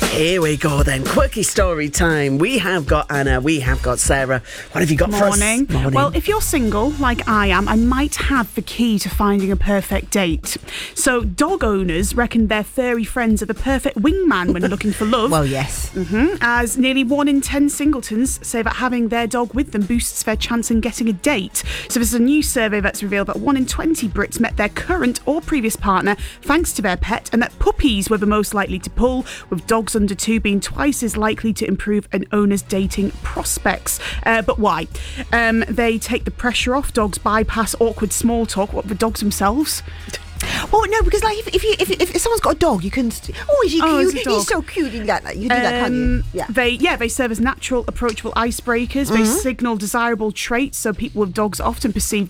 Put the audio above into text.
Here we go then. Quirky story time. We have got Anna, we have got Sarah. What have you got for us? Morning. Well, if you're single, like I am, I might have the key to finding a perfect date. So, dog owners reckon their furry friends are the perfect wingman when looking for love. Well, yes. As nearly 1 in 10 singletons say that having their dog with them boosts their chance in getting a date. So, this is a new survey that's revealed that 1 in 20 Brits met their current or previous partner thanks to their pet, and that puppies were the most likely to pull, with dogs under 2 being twice as likely to improve an owner's dating prospects. But why? They take the pressure off. Dogs bypass awkward small talk. What, the dogs themselves? Well, no, because like if someone's got a dog, you can. Is he cute? it's a dog. He's so cute. You can do that, can't you? Yeah. They serve as natural, approachable icebreakers. They signal desirable traits, so people with dogs are often perceived